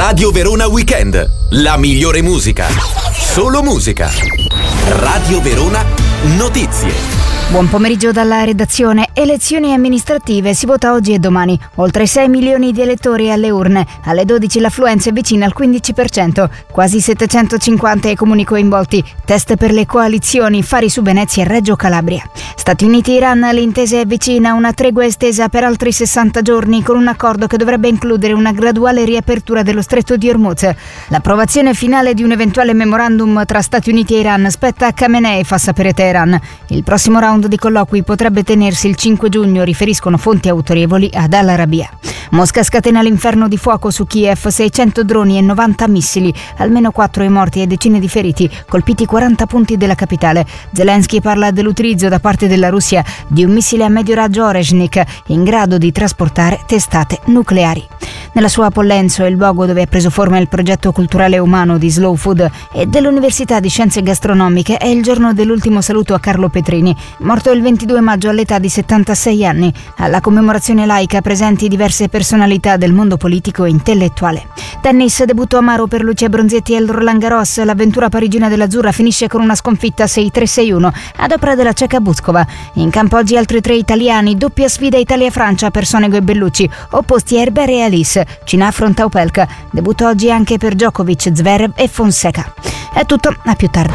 Radio Verona Weekend, la migliore musica. Solo musica. Radio Verona Notizie. Buon pomeriggio dalla redazione. Elezioni amministrative, si vota oggi e domani. Oltre 6 milioni di elettori alle urne. Alle 12 l'affluenza è vicina al 15%. Quasi 750 i comuni coinvolti. Test per le coalizioni, Fari su Venezia e Reggio Calabria. Stati Uniti-Iran, l'intesa è vicina. Una tregua estesa per altri 60 giorni con un accordo che dovrebbe includere una graduale riapertura dello stretto di Hormuz. L'approvazione finale di un eventuale memorandum tra Stati Uniti e Iran spetta a Khamenei, fa sapere Teheran. Il prossimo round di colloqui potrebbe tenersi il 5 giugno, riferiscono fonti autorevoli ad Al Arabiya. Mosca scatena l'inferno di fuoco su Kiev, 600 droni e 90 missili, almeno 4 i morti e decine di feriti, colpiti 40 punti della capitale. Zelensky parla dell'utilizzo da parte della Russia di un missile a medio raggio Oreshnik in grado di trasportare testate nucleari. Nella sua Pollenzo, il luogo dove ha preso forma il progetto culturale umano di Slow Food e dell'Università di Scienze Gastronomiche, è il giorno dell'ultimo saluto a Carlo Petrini, morto il 22 maggio all'età di 76 anni. Alla commemorazione laica presenti diverse personalità del mondo politico e intellettuale. Tennis, debutto amaro per Lucia Bronzetti al Roland Garros. L'avventura parigina dell'azzurra finisce con una sconfitta 6-3-6-1 ad opera della ceca Buzkova. In campo oggi altri 3 italiani, doppia sfida Italia-Francia per Sonego e Bellucci, opposti Herbert e Alice. Cina affronta Opelka. Debutto oggi anche per Djokovic, Zverev e Fonseca. È tutto, a più tardi.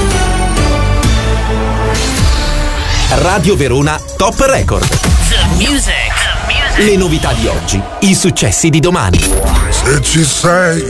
Radio Verona Top Record. The music. Le novità di oggi, i successi di domani. Se ci sei,